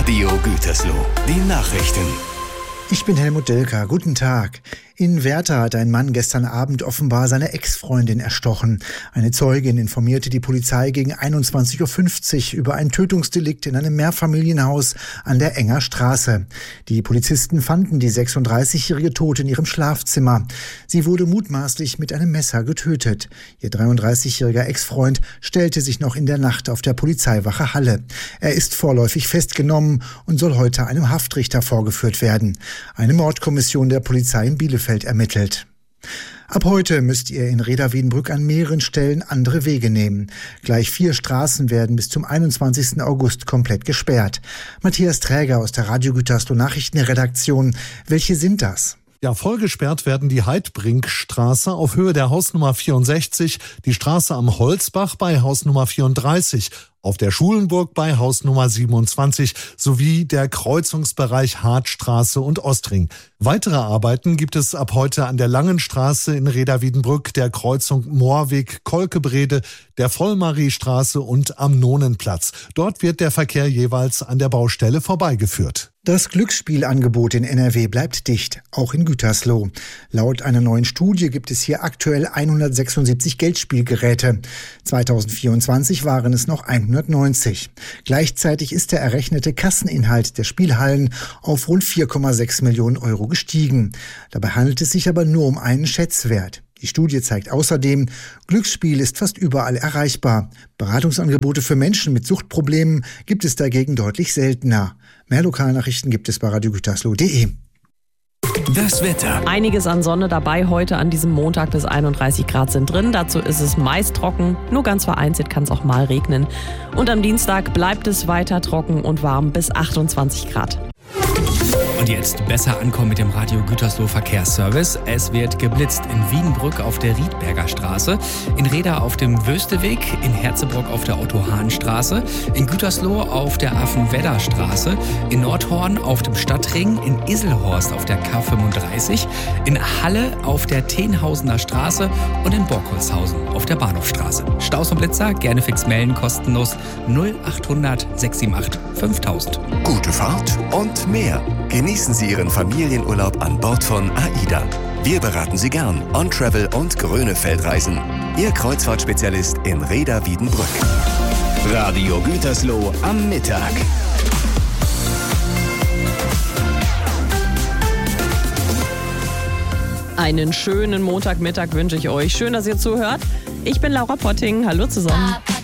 Radio Gütersloh. Die Nachrichten. Ich bin Helmut Delker. Guten Tag. In Werther hat ein Mann gestern Abend offenbar seine Ex-Freundin erstochen. Eine Zeugin informierte die Polizei gegen 21.50 Uhr über ein Tötungsdelikt in einem Mehrfamilienhaus an der Enger Straße. Die Polizisten fanden die 36-jährige tot in ihrem Schlafzimmer. Sie wurde mutmaßlich mit einem Messer getötet. Ihr 33-jähriger Ex-Freund stellte sich noch in der Nacht auf der Polizeiwache Halle. Er ist vorläufig festgenommen und soll heute einem Haftrichter vorgeführt werden. Eine Mordkommission der Polizei in Bielefeld ermittelt. Ab heute müsst ihr in Reda-Wiedenbrück an mehreren Stellen andere Wege nehmen. Gleich 4 Straßen werden bis zum 21. August komplett gesperrt. Matthias Träger aus der Radio Gütersloh Nachrichtenredaktion. Welche sind das? Ja, voll gesperrt werden die Heidbrinkstraße auf Höhe der Hausnummer 64, die Straße am Holzbach bei Hausnummer 34, auf der Schulenburg bei Hausnummer 27 sowie der Kreuzungsbereich Hartstraße und Ostring. Weitere Arbeiten gibt es ab heute an der Langen Straße in Reda-Wiedenbrück, der Kreuzung Moorweg-Kolkebrede, der Vollmariestraße und am Nonenplatz. Dort wird der Verkehr jeweils an der Baustelle vorbeigeführt. Das Glücksspielangebot in NRW bleibt dicht, auch in Gütersloh. Laut einer neuen Studie gibt es hier aktuell 176 Geldspielgeräte. 2024 waren es noch 190. Gleichzeitig ist der errechnete Kasseninhalt der Spielhallen auf rund 4,6 Millionen Euro gestiegen. Dabei handelt es sich aber nur um einen Schätzwert. Die Studie zeigt außerdem, Glücksspiel ist fast überall erreichbar. Beratungsangebote für Menschen mit Suchtproblemen gibt es dagegen deutlich seltener. Mehr Lokalnachrichten gibt es bei radiogütersloh.de. Das Wetter. Einiges an Sonne dabei heute an diesem Montag, bis 31 Grad sind drin. Dazu ist es meist trocken, nur ganz vereinzelt kann es auch mal regnen. Und am Dienstag bleibt es weiter trocken und warm bis 28 Grad. Und jetzt besser ankommen mit dem Radio Gütersloh Verkehrsservice. Es wird geblitzt in Wiedenbrück auf der Riedberger Straße, in Reda auf dem Wösteweg, in Herzebrock auf der Otto-Hahn-Straße, in Gütersloh auf der Affenwedder-Straße, in Nordhorn auf dem Stadtring, in Iselhorst auf der K35, in Halle auf der Tenhausener Straße und in Borkholzhausen auf der Bahnhofstraße. Staus und Blitzer gerne fix melden, kostenlos 0800 678 5000. Gute Fahrt und mehr. Genießen Sie Ihren Familienurlaub an Bord von AIDA. Wir beraten Sie gern. On-Travel und Grönefeldreisen. Ihr Kreuzfahrtspezialist in Reda-Wiedenbrück. Radio Gütersloh am Mittag. Einen schönen Montagmittag wünsche ich euch. Schön, dass ihr zuhört. Ich bin Laura Potting. Hallo zusammen.